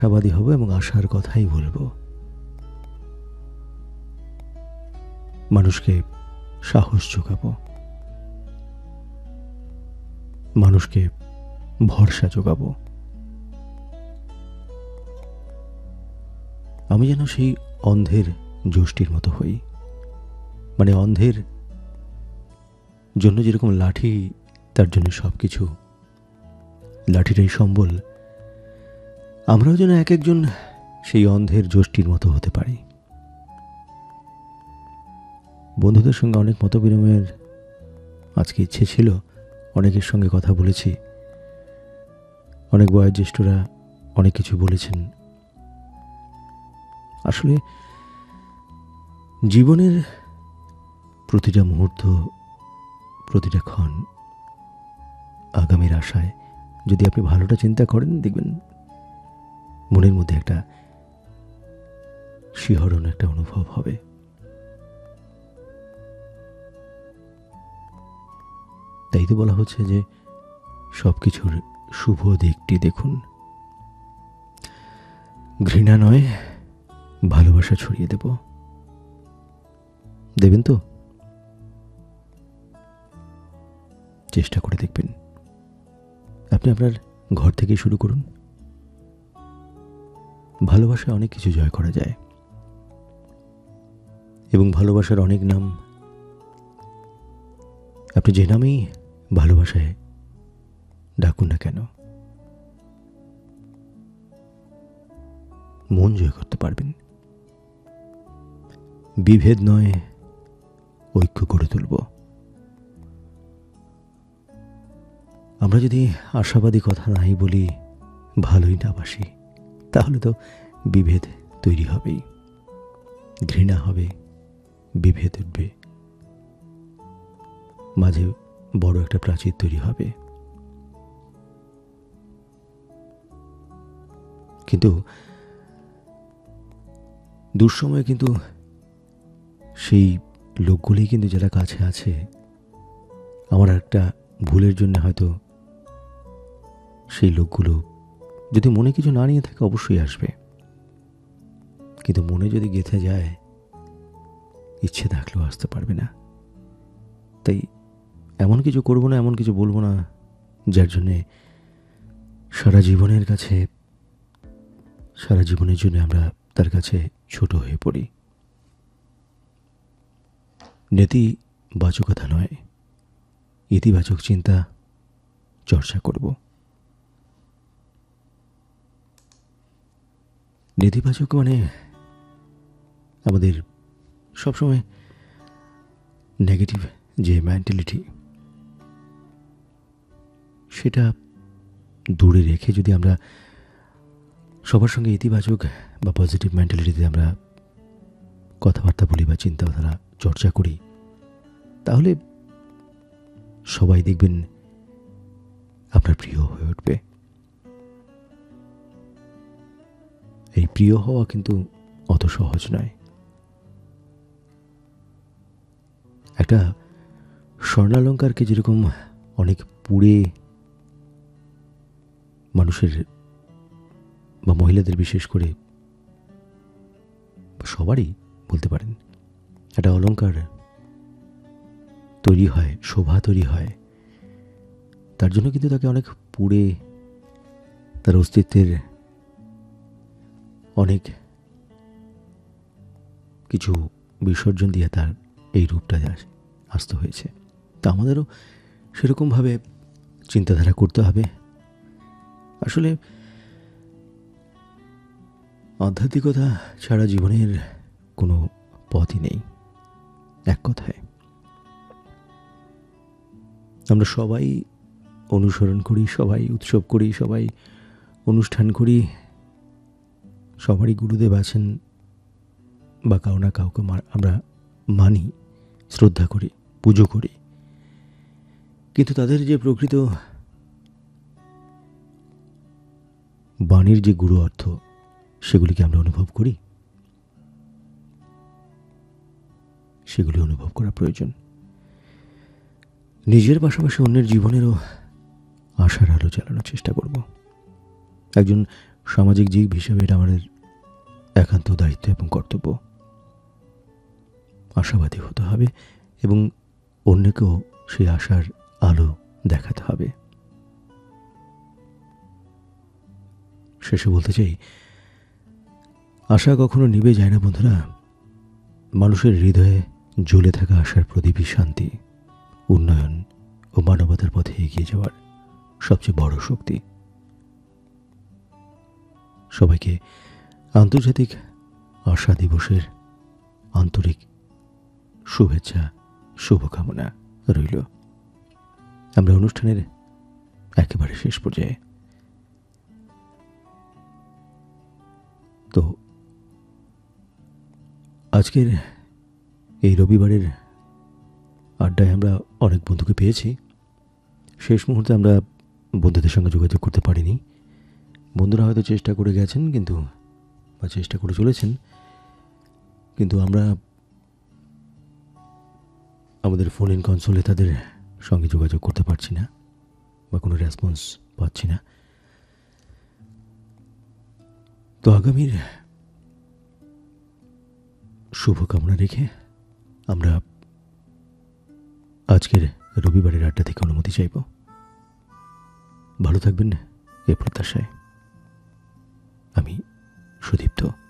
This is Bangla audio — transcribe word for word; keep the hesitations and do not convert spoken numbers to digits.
আশাবাদী হব এবং আশার কথাই বলবো। মানুষকে সাহস যোগাবো, মানুষকে ভরসা যোগাবো। আমি যেন সেই অন্ধের যষ্টির মতো হই, মানে অন্ধের জন্য যেরকম লাঠি তার জন্য সব কিছু, লাঠিটাই সম্বল, আমরাও যেন এক একজন সেই অন্ধের যষ্টির মতো হতে পারি। বন্ধুদের সঙ্গে অনেক মতবিনিময়ের আজকে ইচ্ছে ছিল, অনেকের সঙ্গে কথা বলেছি, অনেক বয়োজ্যেষ্ঠরা অনেক কিছু বলেছেন। আসলে জীবনের প্রতিটা মুহূর্ত, প্রতিটা ক্ষণ আগামীর আশায় যদি আপনি ভালোটা চিন্তা করেন, দেখবেন মনের মধ্যে একটা শিহরণ, একটা অনুভব হবে। তাই তো বলা হচ্ছে যে সবকিছুর শুভ দিকটি দেখুন, ঘৃণা নয় ভালোবাসা ছড়িয়ে দেব। দেবেন তো? চেষ্টা করে দেখবেন। আপনি আপনার ঘর থেকে শুরু করুন। ভালোবাসায় অনেক কিছু জয় করা যায় এবং ভালোবাসার অনেক নাম। আপনি যে নামেই ভালোবাসায় ডাকুন না কেন, মন জয় করতে পারবেন। বিভেদ নয়, ঐক্য গড়ে তুলব। আমরা যদি আশাবাদী কথা নাই বলি, ভালোই না বাসি, তাহলে তো বিভেদ তৈরি হবেই, ঘৃণা হবে, বিভেদ উঠবে, মাঝে বড় একটা প্রাচীর তৈরি হবে। কিন্তু দুঃসময়ে কিন্তু সেই লোকগুলি কিন্তু যারা কাছে আছে, আমার একটা ভুলের জন্য হয়তো সেই লোকগুলো যদি মনে কিছু না নিয়ে থাকে অবশ্যই আসবে, কিন্তু মনে যদি গেঁথে যায়, ইচ্ছে থাকলেও আসতে পারবে না। তাই এমন কিছু করব না, এমন কিছু বলবো না যার জন্যে সারা জীবনের কাছে, সারা জীবনের জন্য আমরা তার কাছে ছোট হয়ে পড়ি। নেতিবাচকতা নয়, ইতিবাচক চিন্তা চর্চা করব। নেতিবাচক মানে আমাদের সবসময় নেগেটিভ যে মেন্টালিটি, সেটা দূরে রেখে যদি আমরা সবার সঙ্গে ইতিবাচক বা পজিটিভ মেন্টালিটিতে আমরা কথাবার্তা বলি বা চিন্তাধারা চর্চা করি, তাহলে সবাই দেখবেন আপনার প্রিয় হয়ে উঠবে। এই প্রিয় হওয়া কিন্তু অত সহজ নয়। একটা স্বর্ণালঙ্কারকে যেরকম অনেক পুড়ে মানুষের বা মহিলাদের বিশেষ করে সবারই বলতে পারেন, একটা অলঙ্কার তৈরি হয়, শোভা তৈরি হয়, তার জন্য কিন্তু তাকে অনেক পুড়ে তার অস্তিত্বের অনেক কিছু বিসর্জন দিয়ে তার এই রূপটা আসতে হয়েছে। তা আমাদেরও সেরকমভাবে চিন্তাধারা করতে হবে। আসলে আধ্যাত্মিকতা ছাড়া জীবনের কোনো পথই নেই। এক কথায় আমরা সবাই অনুসরণ করি, সবাই উৎসব করি, সবাই অনুষ্ঠান করি, সবারই গুরুদেব আছেন বা কাউ না কাউকে আমরা মানি, শ্রদ্ধা করি, পুজো করি, কিন্তু তাদের যে প্রকৃত বাণীর যে গুরু অর্থ, সেগুলিকে আমরা অনুভব করি। সেগুলি অনুভব করা প্রয়োজন। নিজের পাশাপাশি অন্যের জীবনেরও আশার আলো জ্বালানোর চেষ্টা করব। একজন সামাজিক জীব হিসেবে এটা আমাদের একান্ত দায়িত্ব এবং কর্তব্য। আশাবাদী হতে হবে এবং অন্যকেও সেই আশার আলো দেখাতে হবে। শেষে বলতে চাই, আশা কখনো নিভে যায় না বন্ধুরা। মানুষের হৃদয়ে জ্বলে থাকা আশার প্রদীপই শান্তি, উন্নয়ন ও মানবতার পথে এগিয়ে যাওয়ার সবচেয়ে বড় শক্তি। সবাইকে আন্তর্জাতিক আশা দিবসের আন্তরিক শুভেচ্ছা, শুভকামনা রইল। আমরা অনুষ্ঠানের একেবারে শেষ পর্যায়ে। তো আজকের এই রবিবারের আড্ডায় আমরা অনেক বন্ধুকে পেয়েছি। শেষ মুহূর্তে আমরা বন্ধুদের সঙ্গে যোগাযোগ করতে পারিনি। বন্ধুরা হয়তো চেষ্টা করে গেছেন কিন্তু বা চেষ্টা করে চলেছেন, কিন্তু আমরা আমাদের ফোন ইন কনসোলে তাদের সঙ্গে যোগাযোগ করতে পারছি না বা কোনো রেসপন্স পাচ্ছি না। তো আগামীর শুভকামনা রেখে আমরা আজকের রবিবারের আড্ডা থেকে অনুমতি চাইব। ভালো থাকবেন এ প্রত্যাশায়। আমি সুদীপ্ত।